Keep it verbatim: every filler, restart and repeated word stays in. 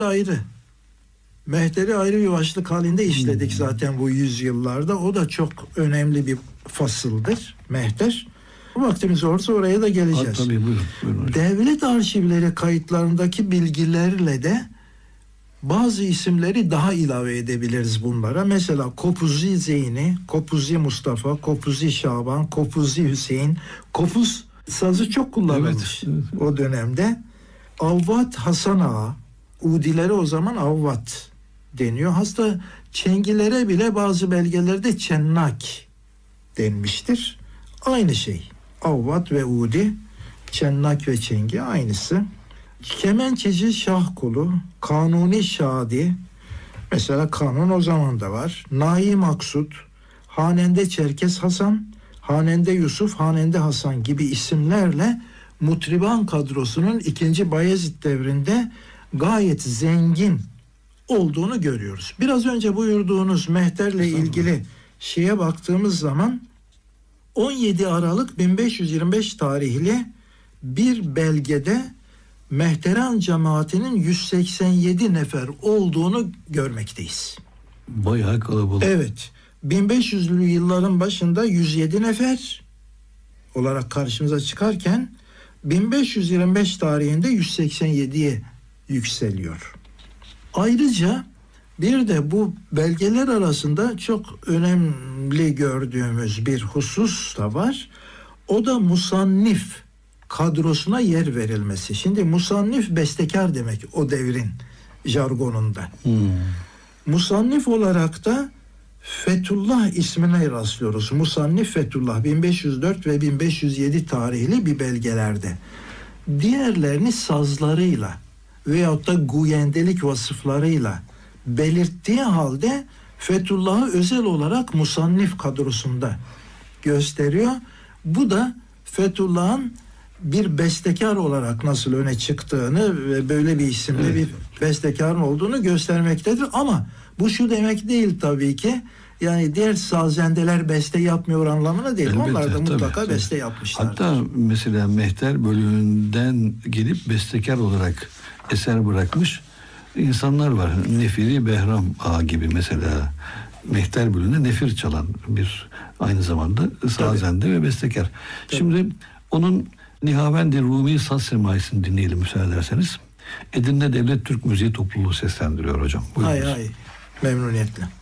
ayrı. Mehteri ayrı bir başlık halinde işledik zaten bu yüzyıllarda. O da çok önemli bir fasıldır. Mehter. Vaktimiz olursa oraya da geleceğiz. Ha, tabii, buyurun, buyurun. Devlet arşivleri kayıtlarındaki bilgilerle de bazı isimleri daha ilave edebiliriz bunlara. Mesela Kopuzi Zeyni, Kopuzi Mustafa, Kopuzi Şaban, Kopuzi Hüseyin. Kopuz sazı çok kullanılmış evet, evet. o dönemde. Avvat Hasan Ağa, Udilere o zaman Avvat deniyor. Hatta Çengilere bile bazı belgelerde Çennak denmiştir. Aynı şey. Avvat ve Udi, Çennak ve Çengi aynısı. Kemençeci Şahkulu, Kanuni Şadi, mesela kanun o zaman da var. Nahi Maksut, Hanende Çerkes Hasan, Hanende Yusuf, Hanende Hasan gibi isimlerle Mutriban kadrosunun ikinci Bayezid devrinde gayet zengin olduğunu görüyoruz. Biraz önce buyurduğunuz Mehter'le ilgili şeye baktığımız zaman on yedi Aralık bin beş yüz yirmi beş tarihli bir belgede Mehteran cemaatinin yüz seksen yedi nefer olduğunu görmekteyiz. Bayağı kalabalık. Evet. bin beş yüzlü yılların başında yüz yedi nefer olarak karşımıza çıkarken bin beş yüz yirmi beş tarihinde yüz seksen yediye yükseliyor. Ayrıca bir de bu belgeler arasında çok önemli gördüğümüz bir husus da var. O da musannif kadrosuna yer verilmesi. Şimdi musannif bestekar demek o devrin jargonunda. Hmm. Musannif olarak da Fethullah ismine rastlıyoruz. Musannif Fethullah bin beş yüz dört ve bin beş yüz yedi tarihli bir belgelerde. Diğerlerini sazlarıyla veyahut da guyendelik vasıflarıyla belirttiği halde Fethullah'ı özel olarak musannif kadrosunda gösteriyor. Bu da Fethullah'ın bir bestekar olarak nasıl öne çıktığını ve böyle bir isimde evet. bir bestekarın olduğunu göstermektedir. Ama bu şu demek değil tabii ki. Yani diğer sazendeler beste yapmıyor anlamına değil. Elbette, onlar da mutlaka tabii, beste tabii. yapmışlardır. Hatta mesela Mehter bölümünden gelip bestekar olarak eser bırakmış insanlar var. Nefiri Behram Ağa gibi mesela Mehter bölümünde nefir çalan bir aynı zamanda sazende tabii. ve bestekar. Tabii. Şimdi onun Nihavendi Rumi Saz Semaisi'ni dinleyelim müsaade ederseniz. Edirne Devlet Türk Müziği Topluluğu seslendiriyor hocam. Buyurunuz. Hay hay. Memnuniyetle.